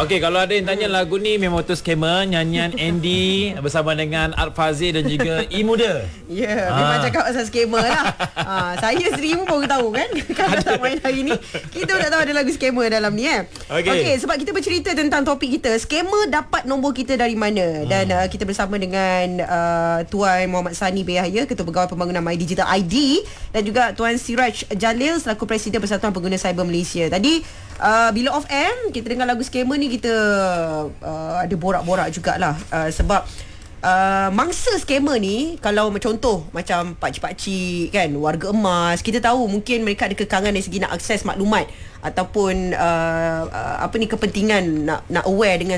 Okey, kalau ada yang tanya lagu ni memang betul scammer, nyanyian Andy bersama dengan Art Fazil dan juga Muda. Ya, memang cakap pasal scammer lah. Saya sendiri pun baru tahu kan. Kalau tak main hari ni, kita tak tahu ada lagu scammer dalam ni Okey, sebab kita bercerita tentang topik kita, scammer dapat nombor kita dari mana. Dan kita bersama dengan Tuan Muhammad Sani Behaya, Ketua Pegawai Pembangunan My Digital ID, dan juga Tuan Siraj Jalil selaku Presiden Persatuan Pengguna Cyber Malaysia. Tadi bila off air kita dengar lagu scammer ni, kita ada borak-borak jugalah sebab mangsa scammer ni, kalau contoh macam pakcik-pakcik kan, warga emas, kita tahu mungkin mereka ada kekangan dari segi nak akses maklumat ataupun kepentingan nak aware dengan